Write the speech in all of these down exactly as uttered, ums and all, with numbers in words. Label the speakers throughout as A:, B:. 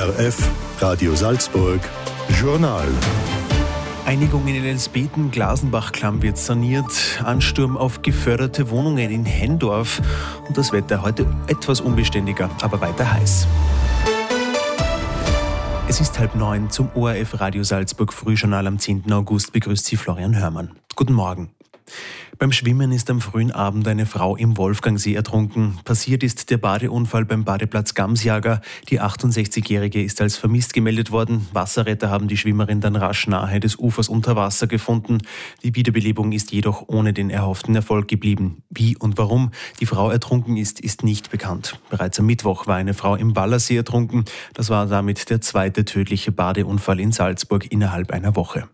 A: O R F, Radio Salzburg, Journal.
B: Einigung in Elsbeten, Glasenbach-Klamm wird saniert, Ansturm auf geförderte Wohnungen in Hendorf und das Wetter heute etwas unbeständiger, aber weiter heiß. Es ist halb neun zum O R F Radio Salzburg Frühjournal am zehnten August. Begrüßt Sie Florian Hörmann. Guten Morgen. Beim Schwimmen ist am frühen Abend eine Frau im Wolfgangsee ertrunken. Passiert ist der Badeunfall beim Badeplatz Gamsjager. Die achtundsechzigjährige ist als vermisst gemeldet worden. Wasserretter haben die Schwimmerin dann rasch nahe des Ufers unter Wasser gefunden. Die Wiederbelebung ist jedoch ohne den erhofften Erfolg geblieben. Wie und warum die Frau ertrunken ist, ist nicht bekannt. Bereits am Mittwoch war eine Frau im Wallersee ertrunken. Das war damit der zweite tödliche Badeunfall in Salzburg innerhalb einer Woche.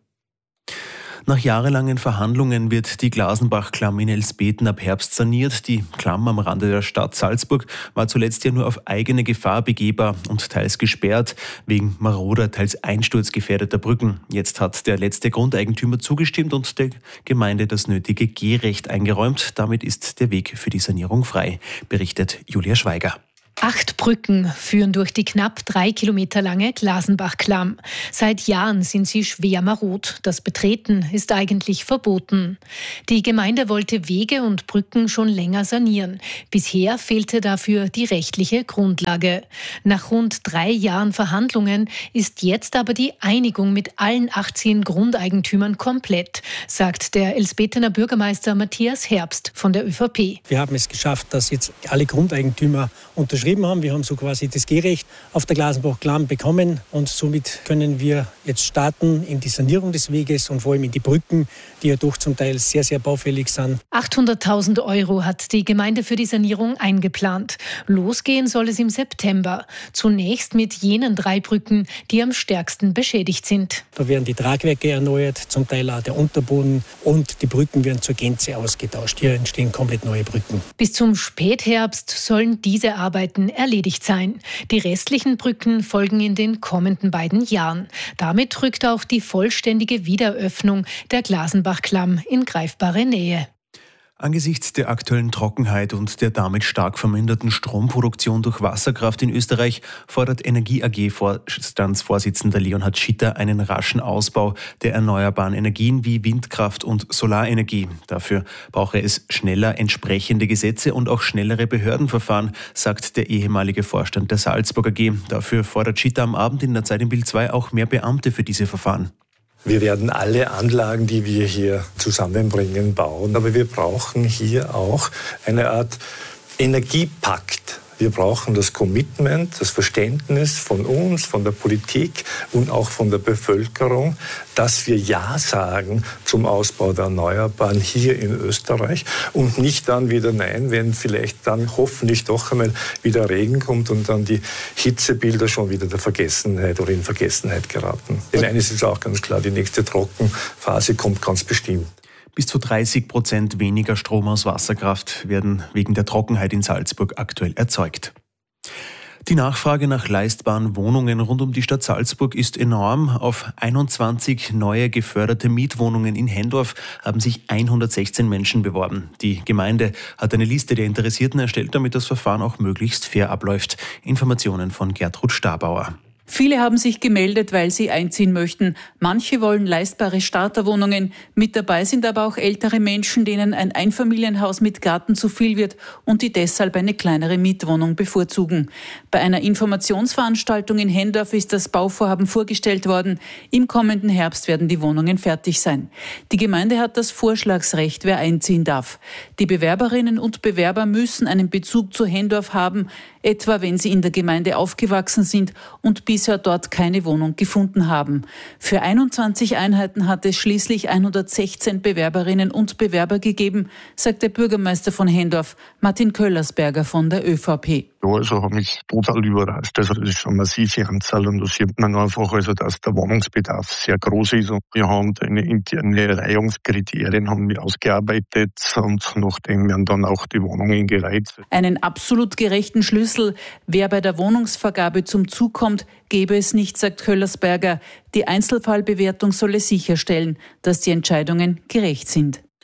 B: Nach jahrelangen Verhandlungen wird die Glasenbach-Klamm in Elsbeten ab Herbst saniert. Die Klamm am Rande der Stadt Salzburg war zuletzt ja nur auf eigene Gefahr begehbar und teils gesperrt, wegen maroder, teils einsturzgefährdeter Brücken. Jetzt hat der letzte Grundeigentümer zugestimmt und der Gemeinde das nötige Gehrecht eingeräumt. Damit ist der Weg für die Sanierung frei, berichtet Julia Schweiger.
C: Acht Brücken führen durch die knapp drei Kilometer lange Glasenbach-Klamm. Seit Jahren sind sie schwer marod. Das Betreten ist eigentlich verboten. Die Gemeinde wollte Wege und Brücken schon länger sanieren. Bisher fehlte dafür die rechtliche Grundlage. Nach rund drei Jahren Verhandlungen ist jetzt aber die Einigung mit allen achtzehn Grundeigentümern komplett, sagt der Elsbetener Bürgermeister Matthias Herbst von der ÖVP.
D: Wir haben es geschafft, dass jetzt alle Grundeigentümer unterschrieben haben. Wir haben so quasi das Gehrecht auf der Glasenbach-Klamm bekommen und somit können wir jetzt starten in die Sanierung des Weges und vor allem in die Brücken, die ja doch zum Teil sehr, sehr baufällig sind.
C: achthunderttausend Euro hat die Gemeinde für die Sanierung eingeplant. Losgehen soll es im September. Zunächst mit jenen drei Brücken, die am stärksten beschädigt sind.
D: Da werden die Tragwerke erneuert, zum Teil auch der Unterboden und die Brücken werden zur Gänze ausgetauscht. Hier entstehen komplett neue Brücken.
C: Bis zum Spätherbst sollen diese Arbeiten erledigt sein. Die restlichen Brücken folgen in den kommenden beiden Jahren. Damit rückt auch die vollständige Wiederöffnung der Glasenbach-Klamm in greifbare Nähe.
B: Angesichts der aktuellen Trockenheit und der damit stark verminderten Stromproduktion durch Wasserkraft in Österreich fordert Energie A G-Vorstandsvorsitzender Leonhard Schitter einen raschen Ausbau der erneuerbaren Energien wie Windkraft und Solarenergie. Dafür brauche es schneller entsprechende Gesetze und auch schnellere Behördenverfahren, sagt der ehemalige Vorstand der Salzburg A G. Dafür fordert Schitter am Abend in der Zeit im Bild zwei auch mehr Beamte für diese Verfahren.
E: Wir werden alle Anlagen, die wir hier zusammenbringen, bauen. Aber wir brauchen hier auch eine Art Energiepakt. Wir brauchen das Commitment, das Verständnis von uns, von der Politik und auch von der Bevölkerung, dass wir Ja sagen zum Ausbau der Erneuerbaren hier in Österreich und nicht dann wieder Nein, wenn vielleicht dann hoffentlich doch einmal wieder Regen kommt und dann die Hitzebilder schon wieder der Vergessenheit oder in Vergessenheit geraten. Denn eines ist auch ganz klar, die nächste Trockenphase kommt ganz bestimmt.
B: Bis zu dreißig Prozent weniger Strom aus Wasserkraft werden wegen der Trockenheit in Salzburg aktuell erzeugt. Die Nachfrage nach leistbaren Wohnungen rund um die Stadt Salzburg ist enorm. Auf einundzwanzig neue geförderte Mietwohnungen in Hendorf haben sich hundertsechzehn Menschen beworben. Die Gemeinde hat eine Liste der Interessierten erstellt, damit das Verfahren auch möglichst fair abläuft. Informationen von Gertrud Stabauer.
F: Viele haben sich gemeldet, weil sie einziehen möchten. Manche wollen leistbare Starterwohnungen. Mit dabei sind aber auch ältere Menschen, denen ein Einfamilienhaus mit Garten zu viel wird und die deshalb eine kleinere Mietwohnung bevorzugen. Bei einer Informationsveranstaltung in Hendorf ist das Bauvorhaben vorgestellt worden. Im kommenden Herbst werden die Wohnungen fertig sein. Die Gemeinde hat das Vorschlagsrecht, wer einziehen darf. Die Bewerberinnen und Bewerber müssen einen Bezug zu Hendorf haben, etwa wenn sie in der Gemeinde aufgewachsen sind und bisher dort keine Wohnung gefunden haben. Für einundzwanzig Einheiten hat es schließlich hundertsechzehn Bewerberinnen und Bewerber gegeben, sagt der Bürgermeister von Hendorf, Martin Köllersberger von der ÖVP.
G: Ja, also hat mich total überrascht. Also das ist schon eine massive Anzahl und da sieht man einfach, also, dass der Wohnungsbedarf sehr groß ist. Und wir haben eine interne Reihungskriterien haben wir ausgearbeitet und nachdem werden dann auch die Wohnungen gereiht.
F: Einen absolut gerechten Schlüssel, wer bei der Wohnungsvergabe zum Zug kommt, gebe es nicht, sagt Köllersberger. Die Einzelfallbewertung solle sicherstellen, dass die Entscheidungen gerecht sind.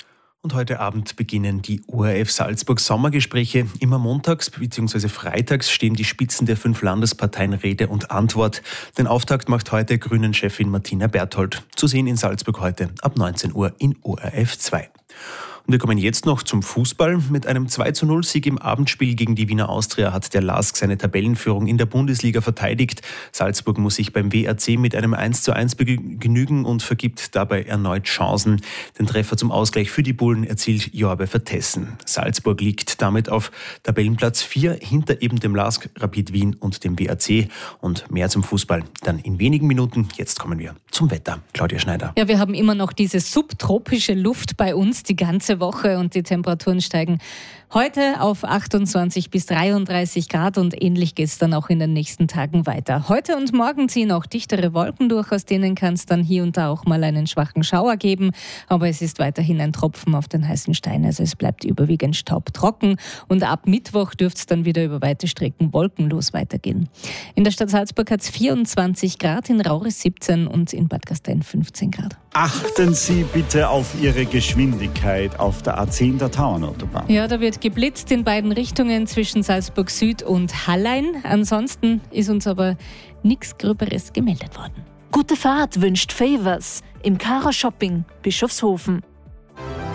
B: Und heute Abend beginnen die O R F Salzburg Sommergespräche. Immer montags bzw. freitags stehen die Spitzen der fünf Landesparteien Rede und Antwort. Den Auftakt macht heute Grünen-Chefin Martina Berthold. Zu sehen in Salzburg heute ab neunzehn Uhr in O R F zwei. Und wir kommen jetzt noch zum Fußball. Mit einem zwei zu null Sieg im Abendspiel gegen die Wiener Austria hat der LASK seine Tabellenführung in der Bundesliga verteidigt. Salzburg muss sich beim W R C mit einem eins zu eins begnügen und vergibt dabei erneut Chancen. Den Treffer zum Ausgleich für die Bullen erzielt Jorbe Vertessen. Salzburg liegt damit auf Tabellenplatz vier hinter eben dem LASK, Rapid Wien und dem W R C. Und mehr zum Fußball dann in wenigen Minuten. Jetzt kommen wir zum Wetter. Claudia Schneider.
H: Ja, wir haben immer noch diese subtropische Luft bei uns die ganze Woche und die Temperaturen steigen heute auf achtundzwanzig bis dreiunddreißig Grad und ähnlich geht es dann auch in den nächsten Tagen weiter. Heute und morgen ziehen auch dichtere Wolken durch, aus denen kann es dann hier und da auch mal einen schwachen Schauer geben, aber es ist weiterhin ein Tropfen auf den heißen Stein, also es bleibt überwiegend staubtrocken und ab Mittwoch dürfte es dann wieder über weite Strecken wolkenlos weitergehen. In der Stadt Salzburg hat es vierundzwanzig Grad, in Rauris siebzehn und in Bad Gastein fünfzehn Grad.
I: Achten Sie bitte auf Ihre Geschwindigkeit auf der A zehn der Tauernautobahn.
H: Ja, da wird geblitzt in beiden Richtungen zwischen Salzburg Süd und Hallein. Ansonsten ist uns aber nichts Gröberes gemeldet worden.
J: Gute Fahrt wünscht Favors im Kara Shopping Bischofshofen.